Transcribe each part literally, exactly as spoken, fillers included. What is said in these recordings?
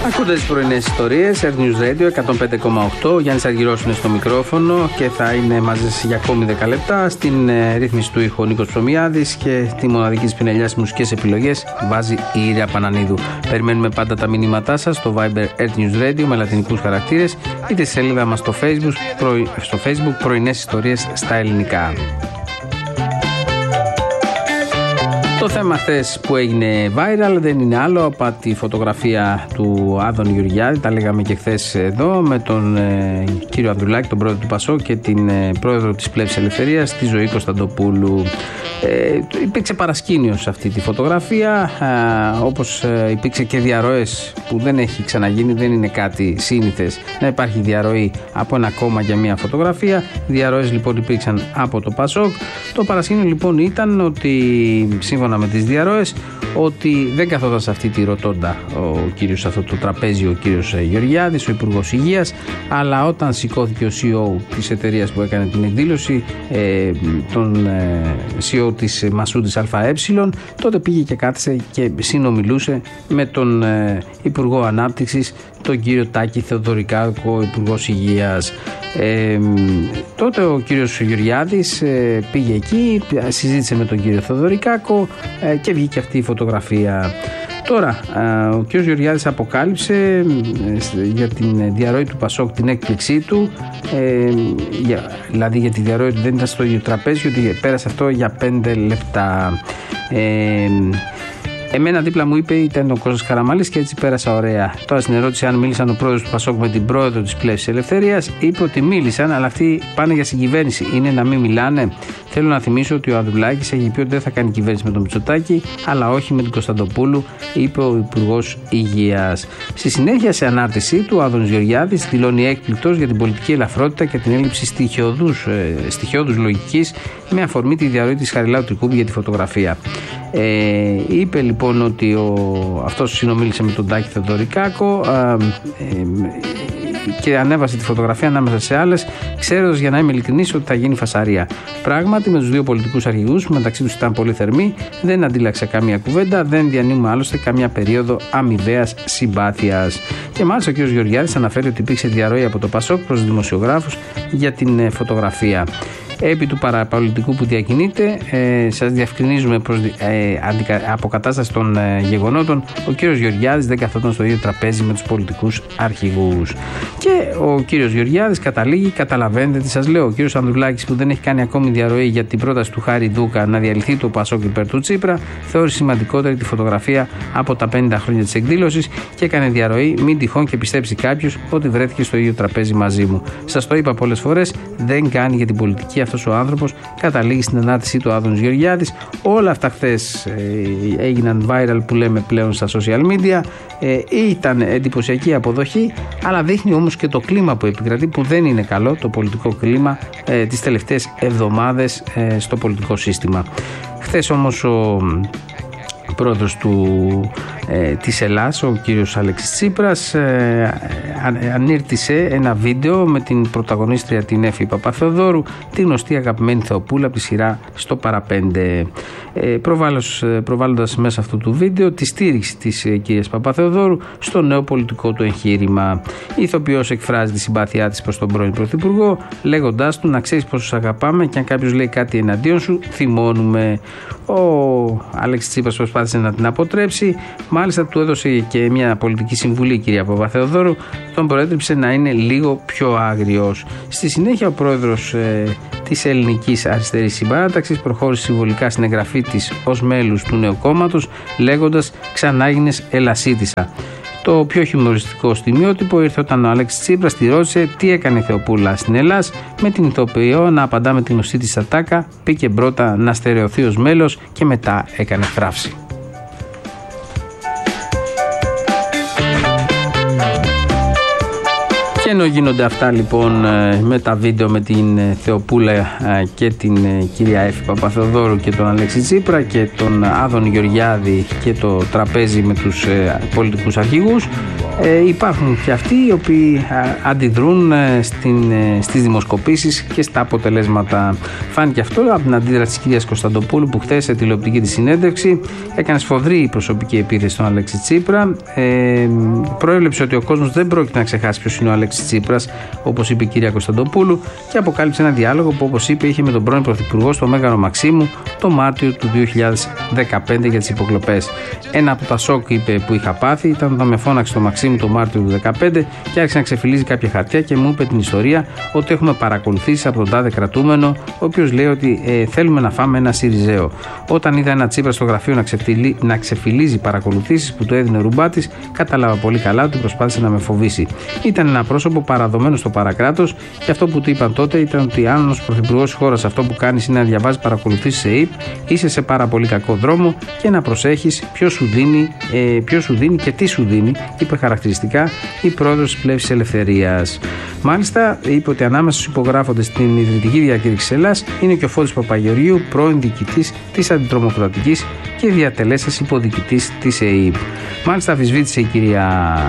Ακούτε τις πρωινές ιστορίες, Earth News Radio εκατόν πέντε κόμμα οκτώ. Ο Γιάννης Αργυρός είναι στο μικρόφωνο και θα είναι μαζί σας για ακόμη δέκα λεπτά. Στην ε, ρύθμιση του ήχου ο Νίκος Ψωμιάδης και τη μοναδική της πινελιάς μουσικές επιλογές βάζει η Ήρια Πανανίδου. Περιμένουμε πάντα τα μηνύματά σας στο Viber Earth News Radio με λατινικούς χαρακτήρες ή τη σελίδα μας στο Facebook, πρωι, στο Facebook πρωινές ιστορίες στα ελληνικά. Το θέμα χθες που έγινε viral δεν είναι άλλο από τη φωτογραφία του Άδωνη Γεωργιάδη, τα λέγαμε και χθες εδώ, με τον ε, κύριο Ανδρουλάκη, τον πρόεδρο του ΠΑΣΟΚ και την ε, πρόεδρο της Πλεύσης Ελευθερίας, τη Ζωή Κωνσταντοπούλου. Ε, υπήρξε παρασκήνιο σε αυτή τη φωτογραφία, ε, όπως ε, υπήρξε και διαρροές που δεν έχει ξαναγίνει, δεν είναι κάτι σύνηθες να υπάρχει διαρροή από ένα κόμμα για μια φωτογραφία. Διαρροές λοιπόν υπήρξαν από το ΠΑΣΟΚ. Το παρασκήνιο λοιπόν ήταν ότι σύμφωνα με τις διαρροές ότι δεν καθόταν σε αυτή τη ροτόντα ο κύριος, σε αυτό το τραπέζι ο κύριος Γεωργιάδης, ο Υπουργός Υγείας, αλλά όταν σηκώθηκε ο σι ι ο της εταιρείας που έκανε την εκδήλωση, ε, τον ε, σι ι ο της Μασούντης ΑΕ, τότε πήγε και κάθισε και συνομιλούσε με τον ε, Υπουργό Ανάπτυξης, τον κύριο Τάκη Θεοδωρικάκο, Υπουργός Υγείας. Ε, τότε ο κύριος Γεωργιάδης ε, πήγε εκεί, συζήτησε με τον κύριο Θεοδωρικάκο ε, και βγήκε αυτή η φωτογραφία. Τώρα, ε, ο κύριος Γεωργιάδης αποκάλυψε ε, για την διαρροή του ΠΑΣΟΚ την έκπληξή του, ε, για, δηλαδή για τη διαρροή του δεν ήταν στο ίδιο τραπέζι, ότι πέρασε αυτό για πέντε λεπτά. Ε, Εμένα δίπλα μου είπε ήταν ο Κώστας Καραμανλής και έτσι πέρασα ωραία. Τώρα στην ερώτηση αν μίλησαν ο πρόεδρος του ΠΑΣΟΚ με την πρόεδρο της Πλεύσης Ελευθερίας, είπε ότι μίλησαν, αλλά αυτοί πάνε για συγκυβέρνηση. Είναι να μην μιλάνε. Θέλω να θυμίσω ότι ο Ανδρουλάκης έχει πει ότι δεν θα κάνει κυβέρνηση με τον Μητσοτάκη, αλλά όχι με την Κωνσταντοπούλου, είπε ο Υπουργός Υγείας. Στη συνέχεια, σε ανάρτησή του, ο Άδωνης Γεωργιάδης δηλώνει έκπληκτος για την πολιτική ελαφρότητα και την έλλειψη στοιχειώδους λογικής με αφορμή τη διαρροή της Χαριλάου Τρικούπη για τη φωτογραφία. Ε, είπε λοιπόν ότι ο, αυτός συνομίλησε με τον Τάκη Θεοδωρικάκο ε, ε, και ανέβασε τη φωτογραφία ανάμεσα σε άλλες, ξέροντας, για να είμαι ειλικρινής, ότι θα γίνει φασαρία. Πράγματι, με τους δύο πολιτικούς αρχηγούς που μεταξύ τους ήταν πολύ θερμοί, δεν αντίλαξε καμία κουβέντα, δεν διανύουμε άλλωστε καμία περίοδο αμοιβαίας συμπάθειας. Και μάλιστα ο κ. Γεωργιάδης αναφέρει ότι υπήρξε διαρροή από το ΠΑΣΟΚ προς δημοσιογράφους για την φωτογραφία. Επί του παραπολιτικού που διακινείται, ε, σας διευκρινίζουμε προς ε, αντικα, αποκατάσταση των ε, γεγονότων. Ο κύριος Γεωργιάδης δεν καθόταν στο ίδιο τραπέζι με τους πολιτικούς αρχηγούς. Και ο κύριος Γεωργιάδης καταλήγει, καταλαβαίνετε τι σας λέω. Ο κύριος Ανδρουλάκης, που δεν έχει κάνει ακόμη διαρροή για την πρόταση του Χάρη Ντούκα να διαλυθεί το ΠΑΣΟΚ υπέρ του Τσίπρα, θεώρησε σημαντικότερη τη φωτογραφία από τα πενήντα χρόνια της εκδήλωσης και έκανε διαρροή. Μην τυχόν και πιστέψει κάποιος ότι βρέθηκε στο ίδιο τραπέζι μαζί μου. Σας το είπα πολλές φορές, δεν κάνει για την πολιτική αυτός ο άνθρωπος, καταλήγει στην ανάρτησή του Άδωνης Γεωργιάδης. Όλα αυτά χθες ε, έγιναν viral που λέμε πλέον στα social media. Ε, ήταν εντυπωσιακή αποδοχή, αλλά δείχνει όμως και το κλίμα που επικρατεί, που δεν είναι καλό, το πολιτικό κλίμα ε, τις τελευταίες εβδομάδες ε, στο πολιτικό σύστημα. Χθες όμως ο πρόεδρος του, ε, της Ελλάς, ο κύριος Αλέξης Τσίπρας, ε, ανήρτησε ένα βίντεο με την πρωταγωνίστρια την Έφη Παπαθεοδόρου, τη γνωστή αγαπημένη Θεοπούλα από τη σειρά Στο Παραπέντε. Ε, προβάλλοντας μέσα αυτού του βίντεο τη στήριξη της ε, κυρίας Παπαθεοδόρου στο νέο πολιτικό του εγχείρημα. Η ηθοποιός εκφράζει τη συμπάθειά της προς τον πρώην Πρωθυπουργό, λέγοντάς του να ξέρεις πόσο σ' αγαπάμε και αν κάποιος λέει κάτι εναντίον σου, θυμώνουμε. Ο Αλέξης Τσίπρας προσπάθησε να την αποτρέψει, μάλιστα του έδωσε και μια πολιτική συμβουλή η κυρία Παπαθεοδόρου, τον προέτρεψε να είναι λίγο πιο άγριος. Στη συνέχεια ο πρόεδρος ε, της Ελληνικής Αριστερής Συμπαράταξης προχώρησε συμβολικά στην εγγραφή της ως μέλους του νέου κόμματος, λέγοντας «Ξανά έγινες Ελασίτισσα». Το πιο χιουμοριστικό στιγμιότυπο ήρθε όταν ο Αλέξης Τσίπρας τη ρώτησε τι έκανε η Θεοπούλα στην Ελλάς, με την ηθοποιό να απαντά με την γνωστή της ατάκα, πήγε πρώτα να στερεωθεί ως μέλος και μετά έκανε θράψη. Και ενώ γίνονται αυτά λοιπόν με τα βίντεο με την Θεοπούλα και την κυρία Έφη Παπαθεοδόρου και τον Αλέξη Τσίπρα και τον Άδωνη Γεωργιάδη και το τραπέζι με τους πολιτικούς αρχηγούς, ε, υπάρχουν και αυτοί οι οποίοι αντιδρούν στην, στις δημοσκοπήσεις και στα αποτελέσματα. Φάνηκε αυτό από την αντίδραση της κυρίας Κωνσταντοπούλου, που χθες σε τηλεοπτική της συνέντευξη έκανε σφοδρή προσωπική επίθεση στον Αλέξη Τσίπρα. Ε, Προέβλεψε ότι ο κόσμος δεν πρόκειται να ξεχάσει ποιος είναι ο Αλέξης Τσίπρας, όπως είπε η κυρία Κωνσταντοπούλου, και αποκάλυψε ένα διάλογο που, όπως είπε, είχε με τον πρώην Πρωθυπουργό στο Μέγαρο Μαξίμου το Μάρτιο του δύο χιλιάδες δεκαπέντε για τις υποκλοπές. Ένα από τα σοκ, είπε, που είχα πάθει ήταν όταν με φώναξε το Μαξίμου το Μάρτιο του δύο χιλιάδες δεκαπέντε και άρχισε να ξεφυλίζει κάποια χαρτιά και μου είπε την ιστορία ότι έχουμε παρακολουθήσει από τον τάδε κρατούμενο, ο οποίος λέει ότι ε, θέλουμε να φάμε ένα Σιριζέο. Όταν είδα ένα Τσίπρα στο γραφείο να, ξεφυλί, να ξεφυλίζει παρακολουθήσεις που του έδινε ο Ρουμπάτης, κατάλαβα πολύ καλά ότι προσπάθησε να με φοβήσει. Ήταν ένα πρόσωπο παραδομένο στο παρακράτος και αυτό που του είπαν τότε ήταν ότι αν ως πρωθυπουργός της χώρας αυτό που κάνεις είναι να διαβάζει παρακολουθήσεις σε ΕΙΠ, είσαι σε πάρα πολύ κακό δρόμο και να προσέχεις ποιος σου δίνει, ε, ποιος σου δίνει και τι σου δίνει, είπε χαρακτηριστικά η πρόεδρος της Πλεύσης Ελευθερίας. Μάλιστα, είπε ότι ανάμεσα στους υπογράφοντες στην ιδρυτική διακήρυξη της Ελλάδας είναι και ο Φώτης Παπαγεωργίου, πρώην διοικητής της Αντιτρομοκρατικής και διατελέστας υποδιοικητής της ΕΙΠ. Μάλιστα, αμφισβήτησε η κυρία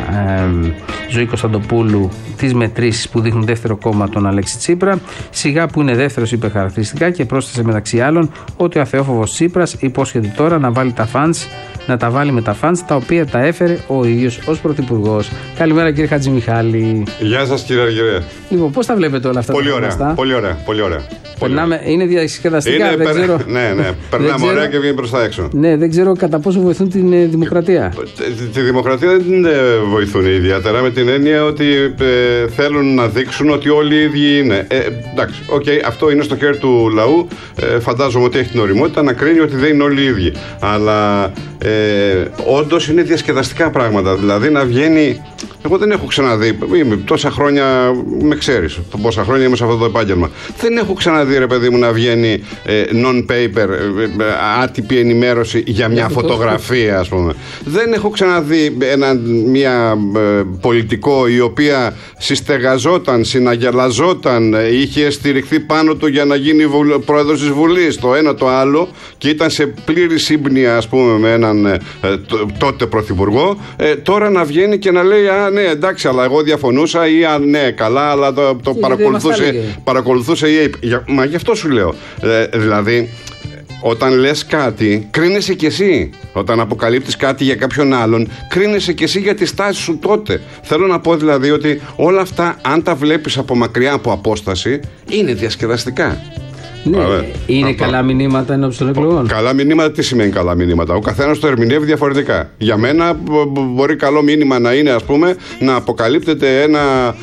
ε, Ζωή Κωνσταντοπούλου τις μετρήσεις που δείχνουν δεύτερο κόμμα τον Αλέξη Τσίπρα. Σιγά που είναι δεύτερος, είπε χαρακτηριστικά, και πρόσθεσε μεταξύ άλλων ότι ο αθεόφοβος Τσίπρας υπόσχεται τώρα να βάλει τα φαντς, να τα βάλει με τα φαντς τα οποία τα έφερε ο ίδιος ως πρωθυπουργός. Καλημέρα, κύριε Χατζημιχάλη. Γεια σας, κύριε Αργυρέ. Λοιπόν, πώς τα βλέπετε όλα αυτά? Πολύ τα ωραία, γνωστά? πολύ ωραία, πολύ ωραία. Περνάμε, είναι διασκεδαστικά, είναι, δεν περ... ξέρω. Ναι, ναι, περνάμε ωραία και βγαίνει προς τα έξω. Ναι, δεν ξέρω κατά πόσο βοηθούν την ε, δημοκρατία. Τη, τη δημοκρατία δεν βοηθούν ιδιαίτερα, με την έννοια ότι ε, θέλουν να δείξουν ότι όλοι οι ίδιοι είναι. Ε, εντάξει, okay, αυτό είναι στο χέρι του λαού. Ε, φαντάζομαι ότι έχει την οριμότητα να κρίνει ότι δεν είναι όλοι οι ίδιοι. Αλλά ε, όντως είναι διασκεδαστικά πράγματα. Δηλαδή να βγαίνει. Εγώ δεν έχω ξαναδεί, είμαι τόσα χρόνια, με ξέρεις, πόσα χρόνια είμαι σε αυτό το επάγγελμα. Δεν έχω ξαναδεί, ρε παιδί μου, να βγαίνει ε, non-paper, ε, άτυπη ενημέρωση για μια φωτογραφία, ας πούμε. Δεν έχω ξαναδεί ένα, μια ε, πολιτικό η οποία συστεγαζόταν, συναγελαζόταν, είχε στηριχθεί πάνω του για να γίνει βουλ, πρόεδρος της Βουλής, το ένα το άλλο, και ήταν σε πλήρη σύμπνοια, ας πούμε, με έναν ε, τότε πρωθυπουργό. Ε, τώρα να βγαίνει και να λέει, α, ναι, εντάξει, αλλά εγώ διαφωνούσα, ή α, ναι, καλά, αλλά το, το παρακολουθούσε, παρακολουθούσε η ΑΕΠ. Μα γι' αυτό σου λέω. Ε, δηλαδή, όταν λες κάτι, κρίνεσαι κι εσύ. Όταν αποκαλύπτεις κάτι για κάποιον άλλον, κρίνεσαι κι εσύ για τη στάση σου τότε. Θέλω να πω δηλαδή ότι όλα αυτά, αν τα βλέπεις από μακριά, από απόσταση, είναι διασκεδαστικά. Ναι, Ά, είναι α, καλά μηνύματα ενώπιση των εκλογών. Καλά μηνύματα, τι σημαίνει καλά μηνύματα? Ο καθένας το ερμηνεύει διαφορετικά. Για μένα μπορεί καλό μήνυμα να είναι, ας πούμε, να αποκαλύπτεται ένα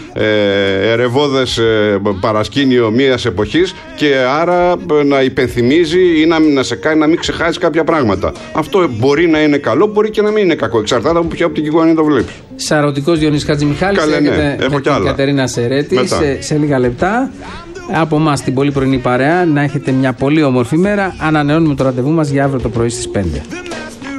ε, ερευώδες ε, παρασκήνιο μιας εποχής και άρα να υπενθυμίζει ή να, να σε κάνει να μην ξεχάσεις κάποια πράγματα. Αυτό μπορεί να είναι καλό, μπορεί και να μην είναι κακό. Εξαρτάται από ποια οπτική γωνία το βλέπεις. Σαρωτικός Διονύσης Χατζημιχάλης, ναι, με την Κατερίνα Σερέτη σε, σε λίγα λεπτά. Από εμάς την πολύ πρωινή παρέα, να έχετε μια πολύ όμορφη μέρα. Ανανεώνουμε το ραντεβού μας για αύριο το πρωί στις πέντε.